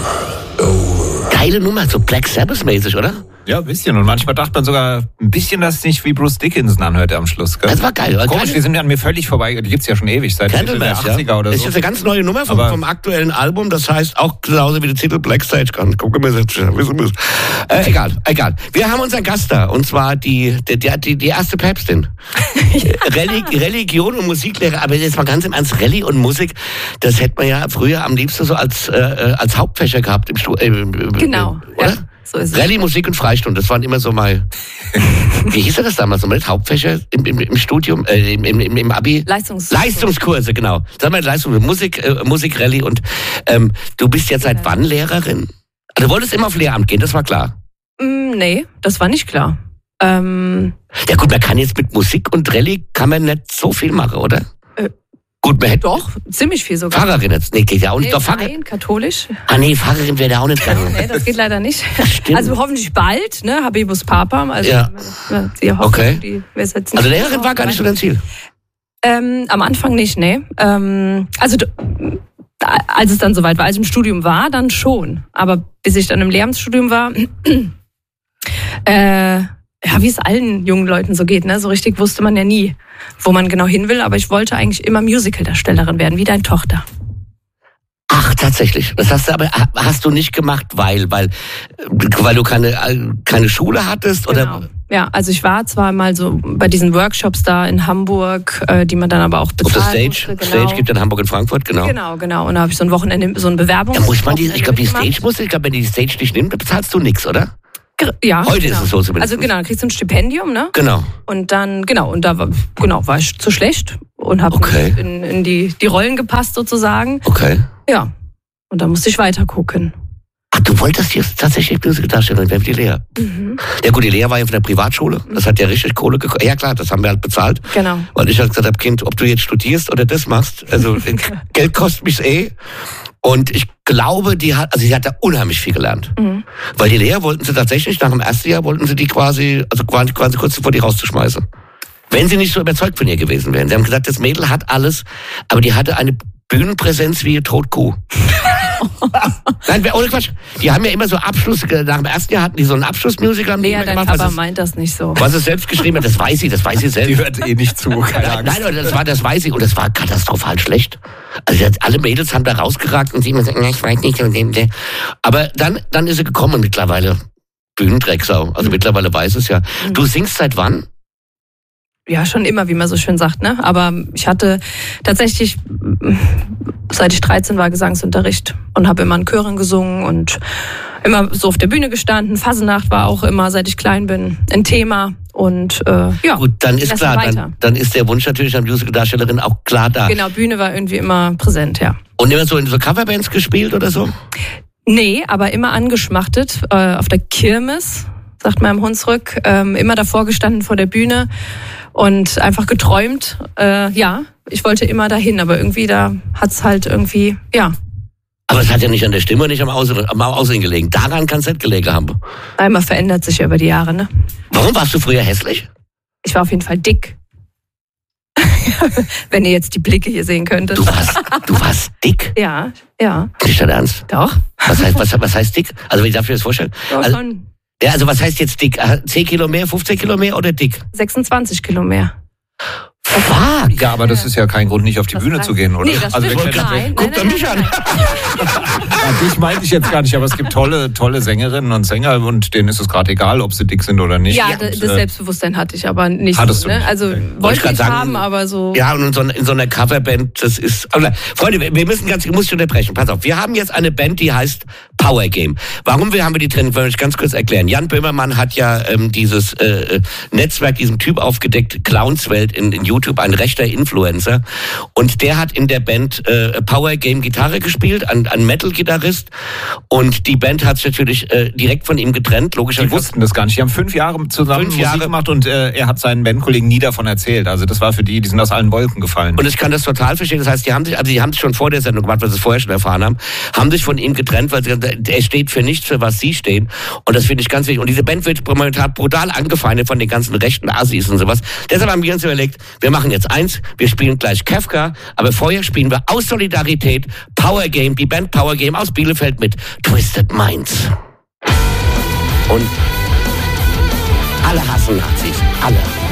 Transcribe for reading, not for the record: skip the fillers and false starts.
Geile Nummer, so Black Sabbath-mäßig, oder? Ja, ein bisschen. Und manchmal dachte man sogar ein bisschen, dass es nicht wie Bruce Dickinson anhörte am Schluss. Gell? Das war geil. Komisch, die sind an mir völlig vorbei. Die gibt's ja schon ewig, seit Mitte der 80er oder so. Das ist jetzt eine ganz neue Nummer vom aktuellen Album. Das heißt auch genauso wie der Titel Black Sage. Guck mir jetzt. Egal. Wir haben unseren Gast da. Und zwar die erste Päpstin. Religion und Musiklehre. Aber jetzt mal ganz im Ernst, Rallye und Musik, das hätte man ja früher am liebsten so als Hauptfächer gehabt im Studium. Genau. Oder? Ja. So ist Rallye, Musik und Freistunde, das waren immer so mal, wie hieß das damals nochmal, Hauptfächer im Studium, im Abi? Leistungskurse, genau. Das waren Musik, Rallye und du bist jetzt seit wann Lehrerin? Also, du wolltest immer auf Lehramt gehen, das war klar? Nee, das war nicht klar. Ja gut, man kann jetzt mit Musik und Rallye kann man nicht so viel machen, oder? Gut, man hätte doch, ziemlich viel sogar. Pfarrerin jetzt? Nee, geht ja auch nicht. Nein, katholisch. Ah nee, Pfarrerin wäre da auch nicht gegangen. Nee, das geht leider nicht. Stimmt. Also hoffentlich bald, ne? Habibus Papam. Also ja. Die Hoffnung, okay. Die also Lehrerin war gar nicht so dein Ziel? Am Anfang nicht, nee. Also als es dann soweit war, als ich im Studium war, dann schon. Aber bis ich dann im Lehramtsstudium war, ja, wie es allen jungen Leuten so geht, ne? So richtig wusste man ja nie, wo man genau hin will. Aber ich wollte eigentlich immer Musical-Darstellerin werden, wie deine Tochter. Ach, tatsächlich. Das hast du nicht gemacht, weil du keine Schule hattest? Genau. Oder? Ja, also ich war zwar mal so bei diesen Workshops da in Hamburg, die man dann aber auch bezahlen auf der Stage? Musste, genau. Stage gibt es in Hamburg und Frankfurt, genau. Genau. Und da habe ich so ein Wochenende, so ein Bewerbungs... Ja, muss man ich glaube, wenn die Stage nicht nimmt, bezahlst du nichts, oder? Ja, heute ist es so zumindest. Also genau, dann kriegst du ein Stipendium, ne? Genau. Und dann, und da war ich zu schlecht und habe in die Rollen gepasst sozusagen. Okay. Ja, und dann musste ich weiter gucken. Ach, du wolltest jetzt tatsächlich Musical-Darstellerin werden wie die Lea? Mhm. Ja gut, die Lea war ja von der Privatschule, das hat ja richtig Kohle gekostet. Ja klar, das haben wir halt bezahlt. Genau. Weil ich halt gesagt habe, Kind, ob du jetzt studierst oder das machst, also Geld kostet mich Und ich glaube, sie hat da unheimlich viel gelernt. Mhm. Weil die Lehrer wollten sie tatsächlich, nach dem ersten Jahr wollten sie die quasi kurz bevor die rauszuschmeißen. Wenn sie nicht so überzeugt von ihr gewesen wären. Sie haben gesagt, das Mädel hat alles, aber die hatte eine Bühnenpräsenz wie eine Totkuh. Nein, ohne Quatsch. Die haben ja immer so Abschluss, nach dem ersten Jahr hatten die so einen Abschlussmusical. Nee, dein Papa meint das nicht so. Was es selbst geschrieben hat, das weiß sie selbst. Die hört nicht zu, keine Angst. Nein, das weiß ich und das war katastrophal schlecht. Also alle Mädels haben da rausgeragt und sie immer sagen, ich weiß nicht. Aber dann ist sie gekommen mittlerweile. Bühnendrecksau. Also mittlerweile weiß es ja. Du singst seit wann? Ja, schon immer, wie man so schön sagt, ne? Aber ich hatte tatsächlich, seit ich 13 war, Gesangsunterricht und habe immer in Chören gesungen und immer so auf der Bühne gestanden. Fasenacht war auch immer, seit ich klein bin, ein Thema. Und ja. Gut, dann ist klar, dann ist der Wunsch natürlich an Musical-Darstellerin auch klar da. Genau, Bühne war irgendwie immer präsent, ja. Und immer so in so Coverbands gespielt oder so? Nee, aber immer angeschmachtet, auf der Kirmes, sagt man im Hunsrück, immer davor gestanden vor der Bühne und einfach geträumt. Ja, ich wollte immer dahin, aber irgendwie da hat's halt irgendwie, ja. Aber es hat ja nicht an der Stimme, nicht am Aussehen gelegen. Daran kann es nicht gelegen haben. Einmal verändert sich ja über die Jahre, ne? Warum warst du früher hässlich? Ich war auf jeden Fall dick. Wenn ihr jetzt die Blicke hier sehen könntet. Du warst dick? Ja. Nicht dein Ernst? Doch. Was heißt dick? Also, wie darf ich mir das vorstellen? Ja, schon. Ja, also was heißt jetzt dick? 10 Kilo mehr, 15 Kilo mehr oder dick? 26 Kilo mehr. Fuck. Ja, aber das ist ja kein Grund, nicht auf die Bühne zu gehen, oder? Nee, das stimmt. Nein. Guckt doch mich an. Ja, dich meinte ich jetzt gar nicht, aber es gibt tolle Sängerinnen und Sänger und denen ist es gerade egal, ob sie dick sind oder nicht. Ja, das Selbstbewusstsein hatte ich aber nicht. Hattest so, du ne? nicht. Also wollte ich haben, aber so... Ja, und in so einer Coverband, das ist... Also, Freunde, ich muss dich unterbrechen. Pass auf, wir haben jetzt eine Band, die heißt Power Game. Warum haben wir die Trennung? Wollen wir ganz kurz erklären. Jan Böhmermann hat ja dieses Netzwerk, diesen Typ aufgedeckt, Clownswelt in YouTube, ein rechter Influencer. Und der hat in der Band Power Game Gitarre gespielt, ein Metal-Gitarrist. Und die Band hat sich natürlich direkt von ihm getrennt, logischerweise. Die wussten das gar nicht. Die haben 5 Jahre zusammen Musik gemacht und er hat seinen Bandkollegen nie davon erzählt. Also das war für die sind aus allen Wolken gefallen. Und ich kann das total verstehen. Das heißt, die haben sich schon vor der Sendung gemacht, weil sie es vorher schon erfahren haben sich von ihm getrennt, weil sie gesagt haben, er steht für nichts, für was sie stehen. Und das finde ich ganz wichtig. Und diese Band wird momentan brutal angefeindet von den ganzen rechten Assis und sowas. Deshalb haben wir uns überlegt, wir machen jetzt eins, wir spielen gleich Kafka, aber vorher spielen wir aus Solidarität Power Game, die Band Power Game aus Bielefeld mit Twisted Minds. Und alle hassen Nazis, alle.